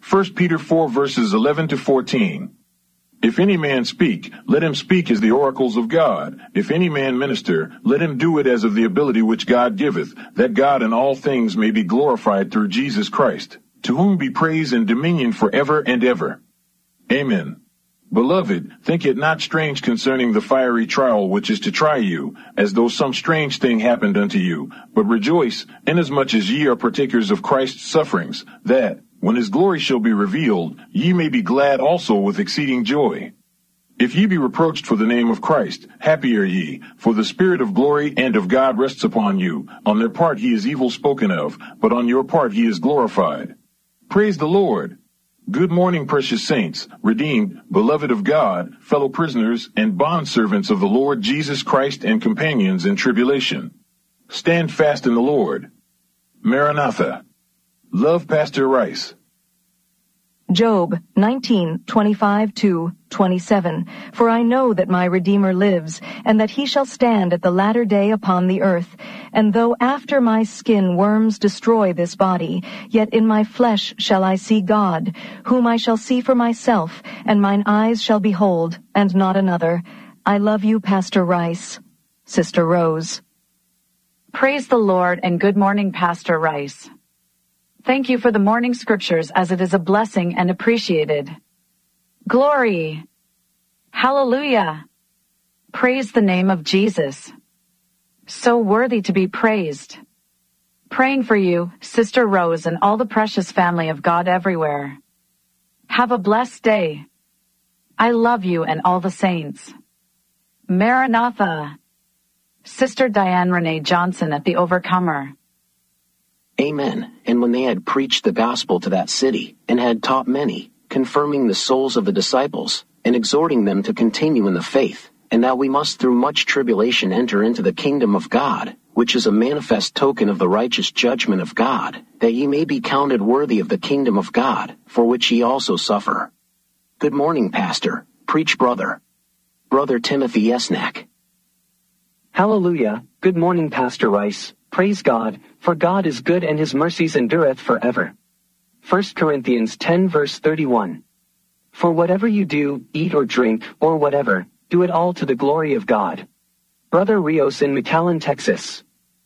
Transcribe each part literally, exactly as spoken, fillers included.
First Peter four verses eleven to fourteen. If any man speak, let him speak as the oracles of God. If any man minister, let him do it as of the ability which God giveth, that God in all things may be glorified through Jesus Christ, to whom be praise and dominion forever and ever. Amen. Beloved, think it not strange concerning the fiery trial which is to try you, as though some strange thing happened unto you. But rejoice, inasmuch as ye are partakers of Christ's sufferings, that, when his glory shall be revealed, ye may be glad also with exceeding joy. If ye be reproached for the name of Christ, happy are ye, for the Spirit of glory and of God rests upon you. On their part he is evil spoken of, but on your part he is glorified. Praise the Lord. Good morning, precious saints, redeemed, beloved of God, fellow prisoners, and bondservants of the Lord Jesus Christ and companions in tribulation. Stand fast in the Lord. Maranatha. Love, Pastor Rice. Job nineteen twenty-five to twenty-seven. For I know that my Redeemer lives, and that he shall stand at the latter day upon the earth. And though after my skin worms destroy this body, yet in my flesh shall I see God, whom I shall see for myself, and mine eyes shall behold, and not another. I love you, Pastor Rice. Sister Rose. Praise the Lord, and good morning, Pastor Rice. Thank you for the morning scriptures, as it is a blessing and appreciated. Glory! Hallelujah! Praise the name of Jesus. So worthy to be praised. Praying for you, Sister Rose, and all the precious family of God everywhere. Have a blessed day. I love you and all the saints. Maranatha. Sister Diane Renee Johnson at the Overcomer. Amen. And when they had preached the gospel to that city, and had taught many, confirming the souls of the disciples, and exhorting them to continue in the faith, and that we must through much tribulation enter into the kingdom of God, which is a manifest token of the righteous judgment of God, that ye may be counted worthy of the kingdom of God, for which ye also suffer. Good morning, Pastor. Preach, brother. Brother Timothy Yesnack. Hallelujah. Good morning, Pastor Rice. Praise God, for God is good and his mercies endureth forever. First Corinthians ten verse thirty-one. For whatever you do, eat or drink, or whatever, do it all to the glory of God. Brother Rios in McAllen, Texas.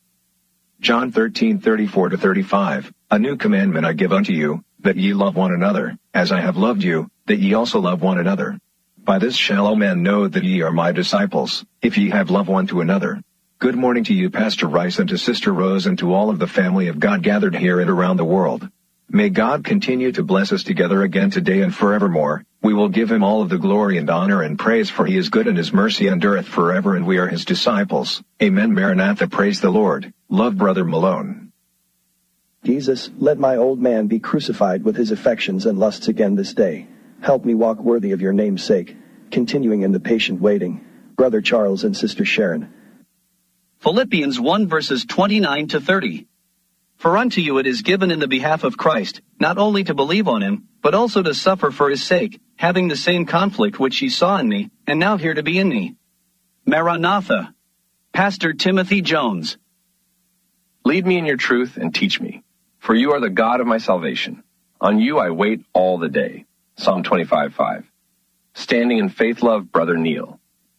John thirteen thirty-four to thirty-five. A new commandment I give unto you, that ye love one another, as I have loved you, that ye also love one another. By this shall all men know that ye are my disciples, if ye have love one to another. Good morning to you, Pastor Rice, and to Sister Rose, and to all of the family of God gathered here and around the world. May God continue to bless us together again today and forevermore. We will give him all of the glory and honor and praise, for he is good and his mercy endureth forever, and we are his disciples. Amen. Maranatha. Praise the Lord. Love, Brother Malone. Jesus, let my old man be crucified with his affections and lusts again this day. Help me walk worthy of your name's sake, continuing in the patient waiting. Brother Charles and Sister Sharon. Philippians one verses twenty-nine to thirty. For unto you it is given in the behalf of Christ, not only to believe on him, but also to suffer for his sake, having the same conflict which ye saw in me, and now here to be in me. Maranatha. Pastor Timothy Jones. Lead me in your truth and teach me, for you are the God of my salvation. On you I wait all the day. Psalm twenty-five five. Standing in faith love, Brother Neil.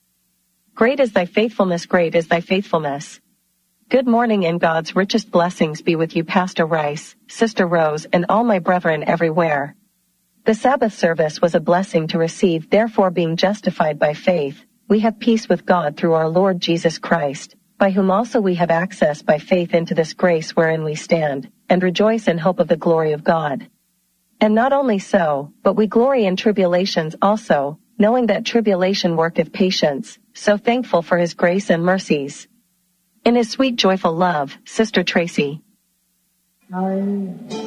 Great is thy faithfulness, great is thy faithfulness. Good morning, and God's richest blessings be with you, Pastor Rice, Sister Rose, and all my brethren everywhere. The Sabbath service was a blessing to receive, therefore being justified by faith, we have peace with God through our Lord Jesus Christ, by whom also we have access by faith into this grace wherein we stand, and rejoice in hope of the glory of God. And not only so, but we glory in tribulations also, knowing that tribulation worketh patience, so thankful for his grace and mercies. In his sweet joyful love, Sister Tracy.